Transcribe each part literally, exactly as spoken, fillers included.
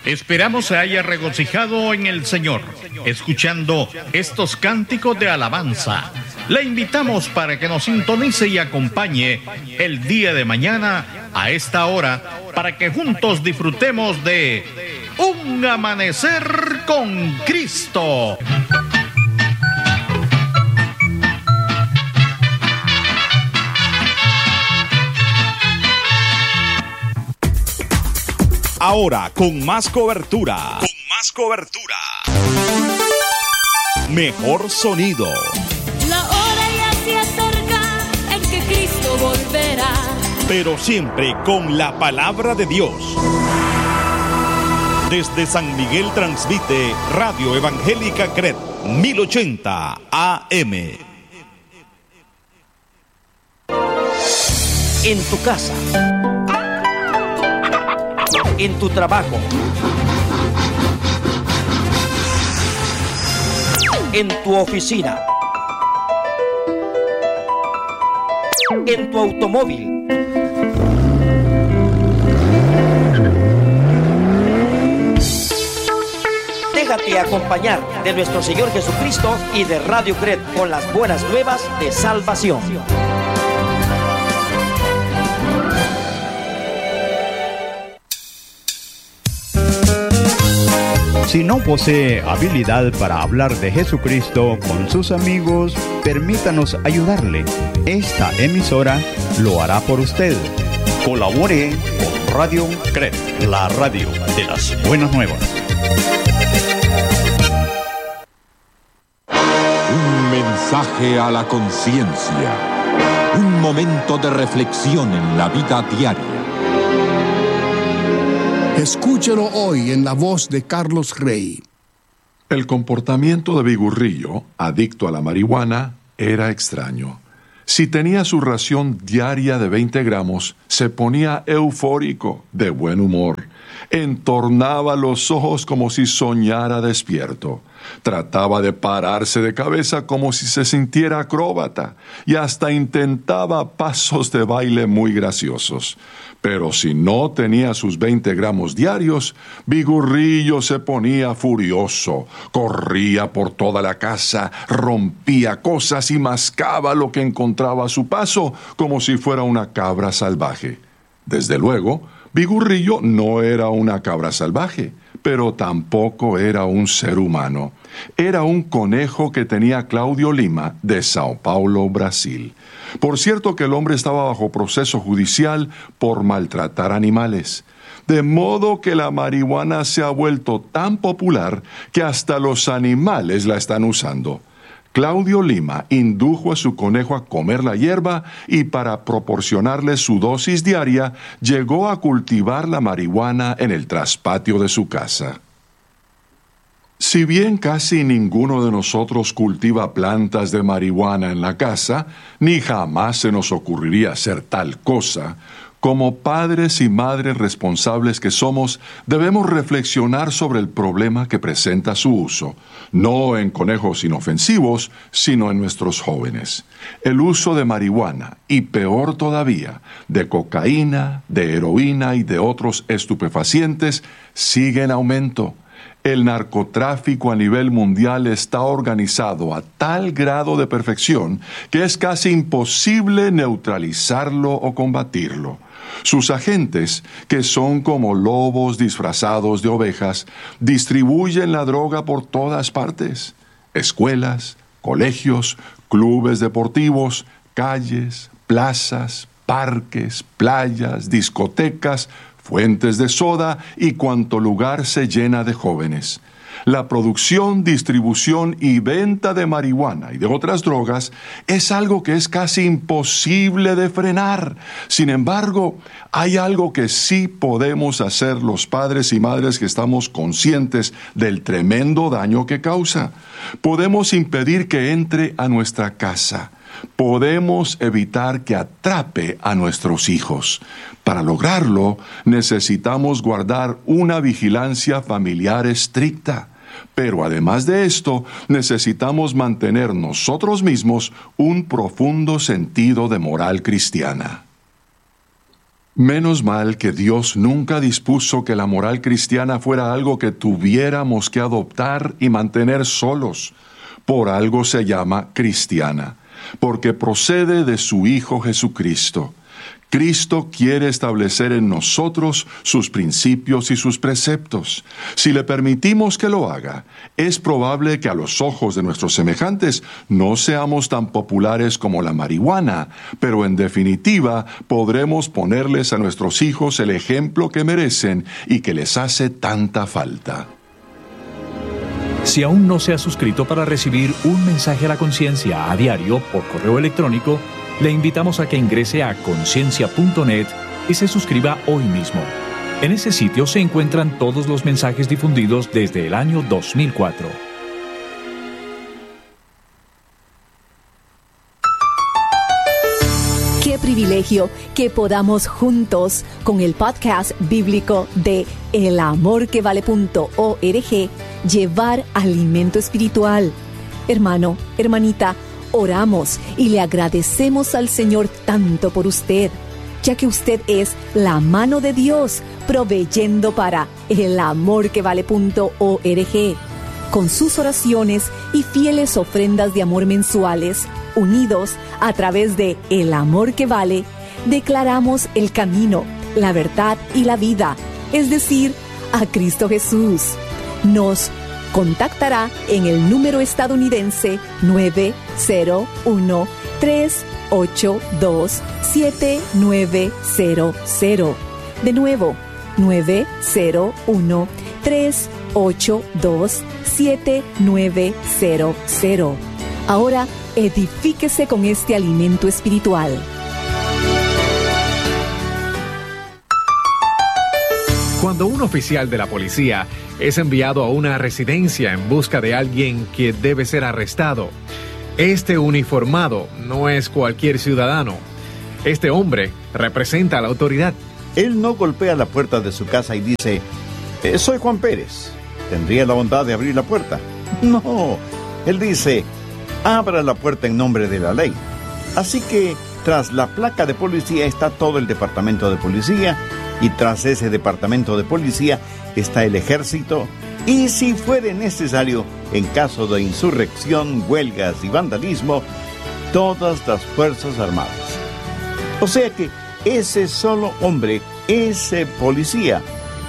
Esperamos se haya regocijado en el Señor, escuchando estos cánticos de alabanza. Le invitamos para que nos sintonice y acompañe el día de mañana a esta hora, para que juntos disfrutemos de Un Amanecer con Cristo. Ahora con más cobertura. Con más cobertura. Mejor sonido. La hora ya se acerca en que Cristo volverá. Pero siempre con la palabra de Dios. Desde San Miguel transmite Radio Evangélica C R E T mil ochenta A M. En tu casa, en tu trabajo, en tu oficina, en tu automóvil, déjate acompañar de nuestro Señor Jesucristo y de Radio C R E T con las buenas nuevas de salvación. Si no posee habilidad para hablar de Jesucristo con sus amigos, permítanos ayudarle. Esta emisora lo hará por usted. Colabore con Radio C R E T, la radio de las buenas nuevas. Un mensaje a la conciencia. Un momento de reflexión en la vida diaria. Escúchelo hoy en la voz de Carlos Rey. El comportamiento de Vigurrillo, adicto a la marihuana, era extraño. Si tenía su ración diaria de veinte gramos, se ponía eufórico, de buen humor. Entornaba los ojos como si soñara despierto. Trataba de pararse de cabeza como si se sintiera acróbata y hasta intentaba pasos de baile muy graciosos. Pero si no tenía sus veinte gramos diarios, Vigurrillo se ponía furioso, corría por toda la casa, rompía cosas y mascaba lo que encontraba a su paso como si fuera una cabra salvaje. Desde luego, Vigurrillo no era una cabra salvaje, pero tampoco era un ser humano. Era un conejo que tenía Claudio Lima de Sao Paulo, Brasil. Por cierto que el hombre estaba bajo proceso judicial por maltratar animales. De modo que la marihuana se ha vuelto tan popular que hasta los animales la están usando. Claudio Lima indujo a su conejo a comer la hierba y para proporcionarle su dosis diaria, llegó a cultivar la marihuana en el traspatio de su casa. Si bien casi ninguno de nosotros cultiva plantas de marihuana en la casa, ni jamás se nos ocurriría hacer tal cosa, como padres y madres responsables que somos, debemos reflexionar sobre el problema que presenta su uso, no en conejos inofensivos, sino en nuestros jóvenes. El uso de marihuana, y peor todavía, de cocaína, de heroína y de otros estupefacientes, sigue en aumento. El narcotráfico a nivel mundial está organizado a tal grado de perfección que es casi imposible neutralizarlo o combatirlo. Sus agentes, que son como lobos disfrazados de ovejas, distribuyen la droga por todas partes. Escuelas, colegios, clubes deportivos, calles, plazas, parques, playas, discotecas, fuentes de soda y cuanto lugar se llena de jóvenes. La producción, distribución y venta de marihuana y de otras drogas es algo que es casi imposible de frenar. Sin embargo, hay algo que sí podemos hacer los padres y madres que estamos conscientes del tremendo daño que causa. Podemos impedir que entre a nuestra casa. Podemos evitar que atrape a nuestros hijos. Para lograrlo, necesitamos guardar una vigilancia familiar estricta. Pero además de esto, necesitamos mantener nosotros mismos un profundo sentido de moral cristiana. Menos mal que Dios nunca dispuso que la moral cristiana fuera algo que tuviéramos que adoptar y mantener solos. Por algo se llama cristiana, porque procede de su Hijo Jesucristo. Cristo quiere establecer en nosotros sus principios y sus preceptos. Si le permitimos que lo haga, es probable que a los ojos de nuestros semejantes no seamos tan populares como la marihuana, pero en definitiva podremos ponerles a nuestros hijos el ejemplo que merecen y que les hace tanta falta. Si aún no se ha suscrito para recibir un mensaje a la conciencia a diario por correo electrónico, le invitamos a que ingrese a conciencia punto net y se suscriba hoy mismo. En ese sitio se encuentran todos los mensajes difundidos desde el año dos mil cuatro. Qué privilegio que podamos juntos con el podcast bíblico de el amor que vale punto org llevar alimento espiritual. Hermano, hermanita, oramos y le agradecemos al Señor tanto por usted, ya que usted es la mano de Dios proveyendo para el amor que vale punto org. Con sus oraciones y fieles ofrendas de amor mensuales, unidos a través de El Amor que Vale, declaramos el camino, la verdad y la vida, es decir, a Cristo Jesús. Nos contactará en el número estadounidense nueve cero uno, tres ocho dos, siete nueve cero cero. De nuevo, nueve cero uno, tres ocho dos, siete nueve cero cero. Ahora, edifíquese con este alimento espiritual. Cuando un oficial de la policía es enviado a una residencia en busca de alguien que debe ser arrestado, este uniformado no es cualquier ciudadano. Este hombre representa a la autoridad. Él no golpea la puerta de su casa y dice, eh, soy Juan Pérez, ¿tendría la bondad de abrir la puerta? No, él dice, abra la puerta en nombre de la ley. Así que tras la placa de policía está todo el departamento de policía, y tras ese departamento de policía está el ejército, y si fuere necesario, en caso de insurrección, huelgas y vandalismo, todas las fuerzas armadas. O sea que ese solo hombre, ese policía,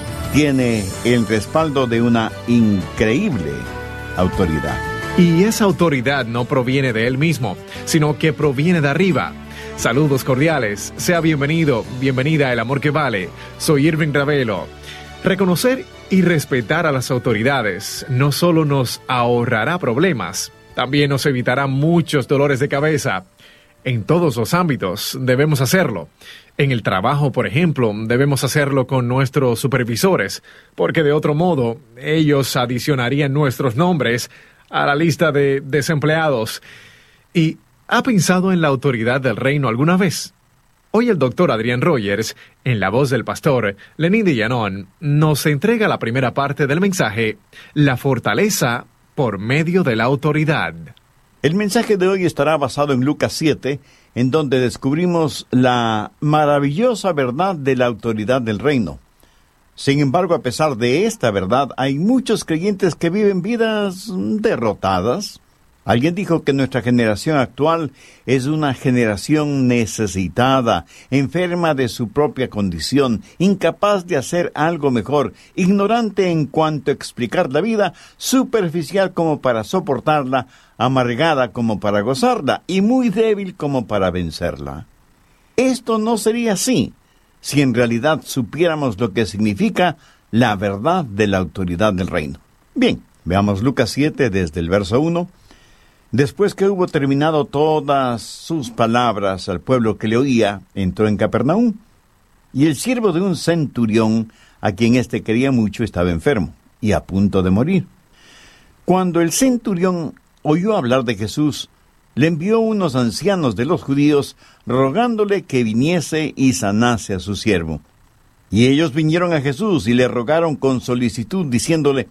tiene el respaldo de una increíble autoridad. Y esa autoridad no proviene de él mismo, sino que proviene de arriba. Saludos cordiales, sea bienvenido, bienvenida a El Amor que Vale. Soy Irving Ravelo. Reconocer y respetar a las autoridades no solo nos ahorrará problemas, también nos evitará muchos dolores de cabeza. En todos los ámbitos debemos hacerlo. En el trabajo, por ejemplo, debemos hacerlo con nuestros supervisores, porque de otro modo ellos adicionarían nuestros nombres a la lista de desempleados. Y ¿ha pensado en la autoridad del reino alguna vez? Hoy el doctor Adrián Rogers, en la voz del pastor Lenín de Llanón, nos entrega la primera parte del mensaje, la fortaleza por medio de la autoridad. El mensaje de hoy estará basado en Lucas siete, en donde descubrimos la maravillosa verdad de la autoridad del reino. Sin embargo, a pesar de esta verdad, hay muchos creyentes que viven vidas derrotadas. Alguien dijo que nuestra generación actual es una generación necesitada, enferma de su propia condición, incapaz de hacer algo mejor, ignorante en cuanto a explicar la vida, superficial como para soportarla, amargada como para gozarla y muy débil como para vencerla. Esto no sería así si en realidad supiéramos lo que significa la verdad de la autoridad del reino. Bien, veamos Lucas siete desde el verso uno. Después que hubo terminado todas sus palabras al pueblo que le oía, entró en Capernaum, y el siervo de un centurión, a quien éste quería mucho, estaba enfermo y a punto de morir. Cuando el centurión oyó hablar de Jesús, le envió unos ancianos de los judíos, rogándole que viniese y sanase a su siervo. Y ellos vinieron a Jesús y le rogaron con solicitud, diciéndole,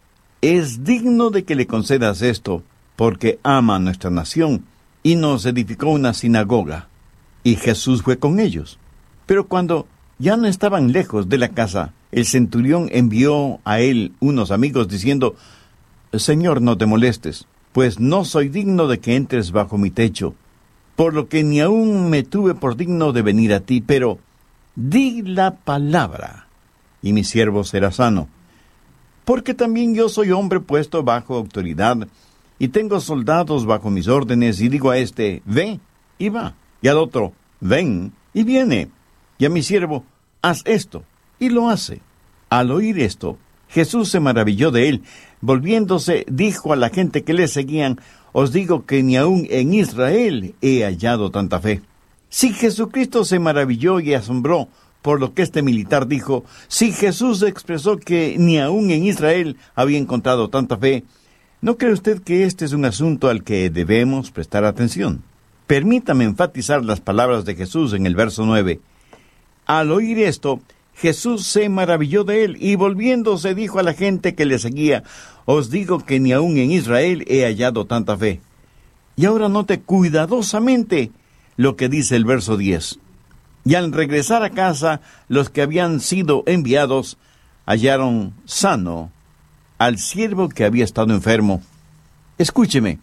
«Es digno de que le concedas esto, porque ama a nuestra nación, y nos edificó una sinagoga». Y Jesús fue con ellos. Pero cuando ya no estaban lejos de la casa, el centurión envió a él unos amigos diciendo: Señor, no te molestes, pues no soy digno de que entres bajo mi techo, por lo que ni aún me tuve por digno de venir a ti, pero di la palabra, y mi siervo será sano. Porque también yo soy hombre puesto bajo autoridad, y tengo soldados bajo mis órdenes, y digo a este: ve, y va, y al otro: ven, y viene, y a mi siervo: haz esto, y lo hace. Al oír esto, Jesús se maravilló de él. Volviéndose, dijo a la gente que le seguían: os digo que ni aun en Israel he hallado tanta fe. Si Jesucristo se maravilló y asombró por lo que este militar dijo, si Jesús expresó que ni aun en Israel había encontrado tanta fe, ¿no cree usted que este es un asunto al que debemos prestar atención? Permítame enfatizar las palabras de Jesús en el verso nueve. Al oír esto, Jesús se maravilló de él, y volviéndose dijo a la gente que le seguía: os digo que ni aun en Israel he hallado tanta fe. Y ahora note cuidadosamente lo que dice el verso diez. Y al regresar a casa, los que habían sido enviados hallaron sano al siervo que había estado enfermo. Escúcheme,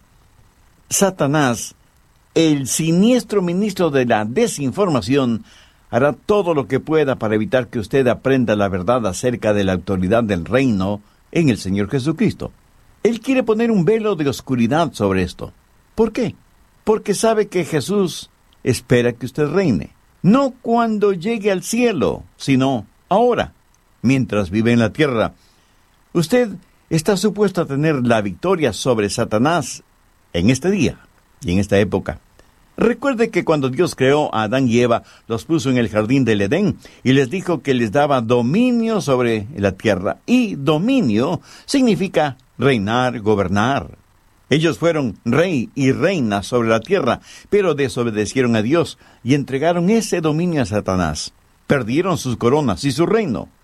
Satanás, el siniestro ministro de la desinformación, hará todo lo que pueda para evitar que usted aprenda la verdad acerca de la autoridad del reino en el Señor Jesucristo. Él quiere poner un velo de oscuridad sobre esto. ¿Por qué? Porque sabe que Jesús espera que usted reine. No cuando llegue al cielo, sino ahora, mientras vive en la tierra. Usted está supuesto a tener la victoria sobre Satanás en este día y en esta época. Recuerde que cuando Dios creó a Adán y Eva, los puso en el jardín del Edén y les dijo que les daba dominio sobre la tierra. Y dominio significa reinar, gobernar. Ellos fueron rey y reina sobre la tierra, pero desobedecieron a Dios y entregaron ese dominio a Satanás. Perdieron sus coronas y su reino.